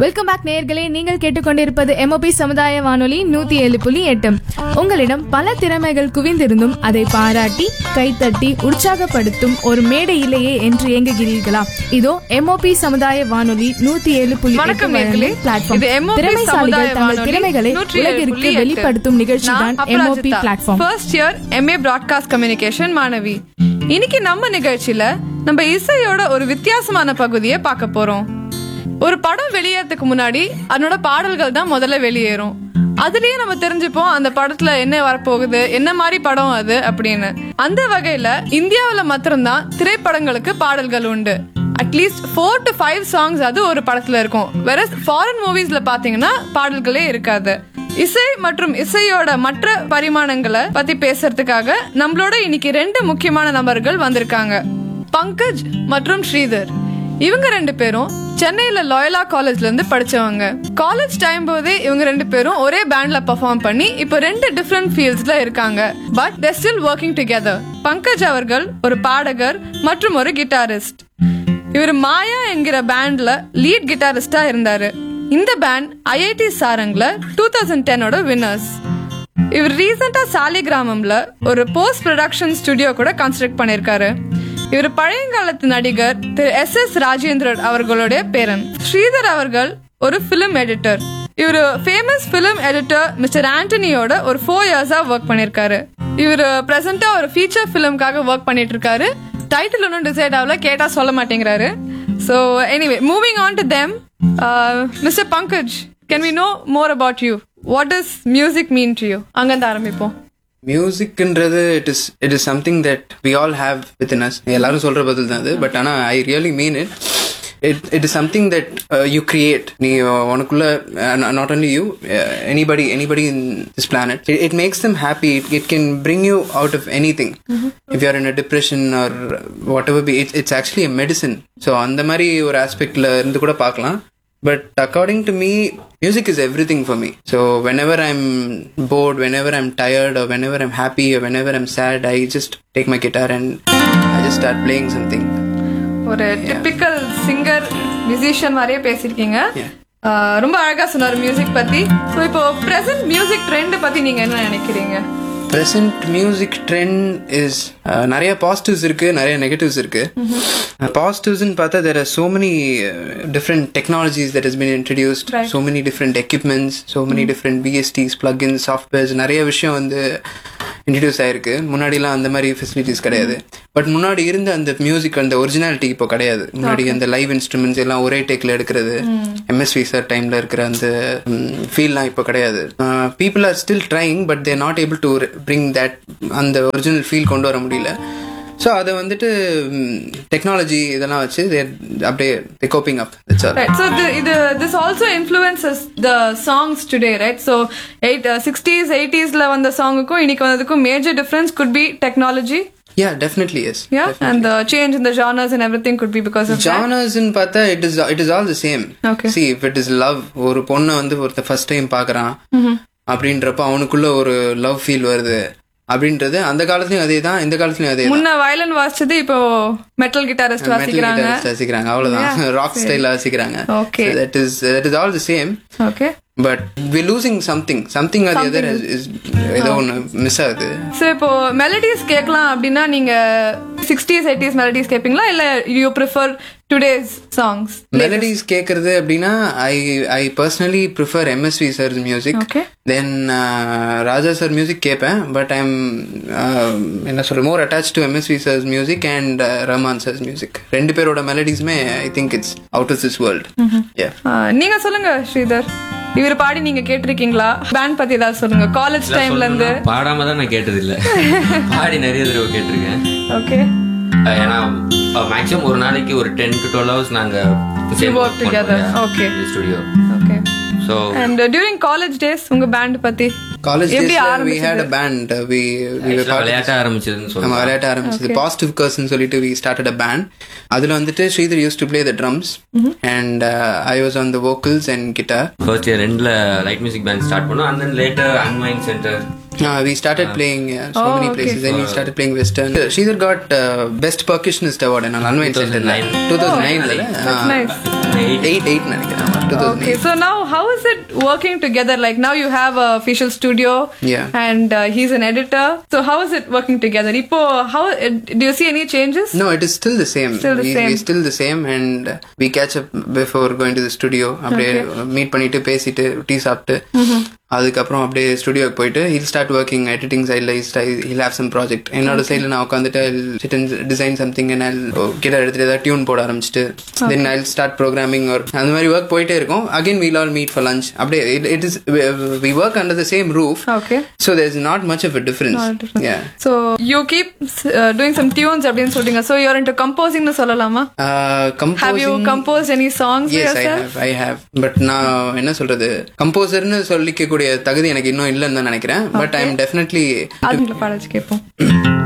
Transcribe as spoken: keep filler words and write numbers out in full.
Welcome back நேயர்களே, நீங்கள் கேட்டுக்கொண்டிருப்பது எம்ஓபி சமுதாய வானொலி நூத்தி ஏழு புள்ளி எட்டு. உங்களிடம் பல திறமைகள் குவிந்திருந்தும் அதை பாராட்டி கைத்தட்டி உற்சாகப்படுத்தும் ஒரு மேடை இல்லையே என்று ஏங்குகிறீர்களா? இதோ எம்ஓபி சமுதாய வானொலி நூத்தி ஏழு புள்ளி எட்டு பிளாட்ஃபார்ம். திறமைசாலிகள் தங்கள் திறமைகளை உலகிற்கு வெளிப்படுத்தும் நிகழ்ச்சி தான் MOP platform. First year MA broadcast communication மாணவி. இன்னைக்கு நம்ம நிகழ்ச்சியில நம்ம இசையோட ஒரு வித்தியாசமான பகுதியை பார்க்க போறோம். ஒரு படம் வெளியேறதுக்கு முன்னாடி அதனோட பாடல்கள் தான் முதல்ல வெளியேறும். அதுலயே நம்ம தெரிஞ்சுப்போம் அந்த படத்துல என்ன வரப்போகுது, என்ன மாதிரி படம் அது அப்படின்னு. அந்த வகையில இந்தியாவில மாத்திரம்தான் திரைப்படங்களுக்கு பாடல்கள் உண்டு. At least four to five songs அது ஒரு படத்துல இருக்கும். வேற ஃபாரின் மூவிஸ்ல பாத்தீங்கன்னா பாடல்களே இருக்காது. இசை மற்றும் இசையோட மற்ற பரிமாணங்களை பத்தி பேசுறதுக்காக நம்மளோட இன்னைக்கு ரெண்டு முக்கியமான நபர்கள் வந்திருக்காங்க. பங்கஜ் மற்றும் ஸ்ரீதர். இவங்க ரெண்டு பேரும் சென்னையில லாயலா காலேஜ்ல இருந்து படிச்சவங்க. காலேஜ் டைம் போதே இவங்க ரெண்டு பேரும் ஒரே பேண்ட்ல பெர்ஃபார்ம் பண்ணி இப்போ ரெண்டு டிஃபரெண்ட் ஃபீல்ட்ஸ்ல இருக்காங்க. But they still working together. Pankaj அவர்கள் ஒரு பாடகர் மற்றும் ஒரு கிட்டாரிஸ்ட். இவர் மாயா என்கிற பேண்ட்ல லீட் கிட்டாரிஸ்டா இருந்தாரு. இந்த pant IIT சாரங்ல two thousand டென்னோட winners. இவர் ரீசெண்டா சாலிகிராமம்ல ஒரு போஸ்ட் ப்ரொடக்ஷன் ஸ்டுடியோ கூட கன்ஸ்ட்ரக்ட் பண்ணிருக்காரு. இவர் பழையங்காலத்து நடிகர் திரு எஸ் எஸ் ராஜேந்திரன் அவர்களுடைய பேரன். ஸ்ரீதர் அவர்கள் ஒரு பிலிம் எடிட்டர். இவர் ஃபேமஸ் பிலிம் எடிட்டர் மிஸ்டர் ஆண்டனியோட ஒரு ஃபோர் இயர்ஸா ஒர்க் பண்ணிருக்காரு. இவர் பிரசன்டா ஒரு ஃபீச்சர் பிலிம்காக ஒர்க் பண்ணிட்டு இருக்காரு. டைட்டில் ஒன்னும் டிசைட் ஆகல, கேட்டா சொல்ல மாட்டேங்கிறாரு. So anyway, moving on to them, uh, Mister Pankaj, can we know more about you? What does music mean to you? அங்கந்து ஆரம்பிப்போம். மியூசிக்ன்றது it is it is something that we all have within as. எல்லாரும் சொல்ற பதில் தான் அது. But ஆனால் I really mean it. It it is something that you create. நீ உனக்குள்ள not only you, anybody anybody in this planet. It makes them happy. It it can bring you out of any thing. If you are in a depression R what ever be, it's it's actually a medicine. So அந்த மாதிரி ஒரு ஆஸ்பெக்ட்ல இருந்து கூட பார்க்கலாம். But according to me, music is everything for me. So whenever I'm bored, whenever I'm tired, or whenever I'm happy, or whenever I'm sad, I just take my guitar and I just start playing something. ஒரு typical singer musician மாதிரியே பேசிருக்கீங்க. ரொம்ப அழகா சொன்னார் music பத்தி. So இப்போ present music trend பத்தி நீங்க என்ன நினைக்கிறீங்க? ப்ரெசன்ட் மியூசிக் ட்ரெண்ட் இஸ் நிறைய பாசிட்டிவ்ஸ் இருக்கு, நிறைய நெகட்டிவ்ஸ் இருக்கு. பாசிட்டிவ்ஸ்ன்னு பார்த்தா there are so many uh, different technologies that has been introduced, right. So many different equipments, so many mm. different V S Ts, plugins, softwares, நிறைய விஷயம் வந்து introduce ஆயிருக்கு. முன்னாடிலாம் அந்த மாதிரி ஃபெசிலிட்டிஸ் கிடையாது. பட் முன்னாடி இருந்த அந்த மியூசிக் அந்த ஒரிஜினாலிட்டி இப்போ கிடையாது. முன்னாடி அந்த லைவ் இன்ஸ்ட்ருமெண்ட்ஸ் எல்லாம் ஒரே டேக்ல எடுக்கிறது, எம்எஸ்வி சார் டைம்ல இருக்கிற அந்த ஃபீல்லாம் இப்போ கிடையாது. People are still trying, but there not able to bring that அந்த ஒரிஜினல் ஃபீல் கொண்டு வர முடியல. ஸோ அதை வந்துட்டு டெக்னாலஜி இதெல்லாம் வச்சு அப்படியே கோப்பிங் அப். ஸோ இது this also influences the songs today, right? So eight sixties எயிட்டிஸ்ல வந்த சாங்குக்கும் இன்னைக்கு வந்ததுக்கும் major difference could be technology. Yeah, definitely yes. Yeah, definitely. And the change in the genres and everything could be because of genres in பார்த்தா it is it is all the same. Okay. See, if it is love, ஒரு பொண்ணை வந்து ஒருத்த first time பார்க்கறான் அப்படின்றப்ப அவனுக்குள்ள ஒரு love feel வருது அப்படின்றது அந்த காலத்துலயும் அதே தான், இந்த காலத்துலயும் அதே தான். முன்ன வயலின் வாசிச்சது இப்போ மெட்டல் கிட்டாரிஸ்ட் வாசிக்கிறாங்க வாசிக்கிறாங்க அவ்வளவுதான். Rock style வாசிக்கிறாங்க. Okay, that is that is all the same. Okay, but we're losing something something or the other is, is ஏதோ ஒன்னு மிஸ் ஆகுது. சோ இப்போ மெலடிஸ் கேட்கலாம் அப்படின்னா நீங்க சிக்ஸ்டீஸ் எயிட்டிஸ் மெலடிஸ் கேட்பீங்களா இல்ல you prefer today's songs? Melodies கேட்கறது அப்படின்னா ஐ I personally prefer MSV sir music. Then Raja sir music கேட்பேன். பட் ஐ எம் என்ன சொல்ற மோர் attach to MSV sir music and Rahman sir music. ரெண்டு பேரோட மெலடிஸுமே I think it's out of this world. நீங்க சொல்லுங்க ஸ்ரீதர், இவர் பாடி நீங்க கேட்டிருக்கீங்களா? பேண்ட் பத்தி ஏதாவது சொல்லுங்க. காலேஜ் டைம்ல இருந்து பாடாம தான் நான் கேட்டது இல்ல, பாடி நிறைய தடவை கேட்டிருக்கேன். ஓகே. ஏன்னா மேக்ஸிமம் ஒரு நாளைக்கு ஒரு டென் டு டுவெல் ஹவர்ஸ் நாங்க work together. Okay. Studio. Okay. So and uh, during college days unga band patti college days we had a band. uh, we we were விளையாட்ட ஆரம்பிச்சதுன்னு சொல்லுங்க. நம்ம விளையாட்ட ஆரம்பிச்சது பாசிட்டிவ் கர்ஸ்னு சொல்லிட்டு we started a band. அதுல வந்துட்டு Sridhar used to play the drums and uh, I was on the vocals and guitar. First year endல light music band start பண்ணோம் and then later Unwind Center. Uh, we started uh, playing uh, so oh, many okay. places. Then we started playing Western. Sridhar got uh, Best Percussionist Award in Unwind Center. two thousand nine. Oh, that's nice. eight eight நினைக்கிறேன். two thousand eight. Okay, so now how is it working together? Like now you have a official studio, Yeah. and uh, he's an editor. So how is it working together? Ipo, how uh, do you see any changes? No, it is still the same. Still the we, same. we still the same, and we catch up before going to the studio. அப்படியே meet பண்ணிட்டு பேசிட்டு tea சாப்பிட்டு அதுக்கப்புறம் அப்படியே ஸ்டுடியோக்கு போயிட்டு hill start working editing சைடில் hill have some project என்னோட சைடில் நான் உட்காந்துட்டு டிசைன் சம்திங் அண்ட் கிட்ட எடுத்துட்டு ஏதாவது டியூன் போட ஆரம்பிச்சிட்டு தென் ஐ ஸ்டார்ட் ப்ரோக்ராமிங் ஒரு அந்த மாதிரி ஒர்க் போயிட்டே இருக்கும். Again wheel all meet for lunch. அப்படியே it is we work under the same roof. Okay. So there is not much of a difference. Yeah. So you keep uh, doing some tunes அப்படின்னு சொல்றீங்க. So you're into composing னு சொல்லலாமா? Uh, composing. Have you composed any songs for Yes, I yourself? have. I have. But நான் என்ன சொல்றது கம்போசர்னு சொல்லிக்க கூடிய தகுதி எனக்கு இன்னும் இல்லைன்னு தான் நினைக்கிறேன். பட் ஐ எம் டெஃபினெட்லி அதுங்களை பாட வச்சு கேட்போம்.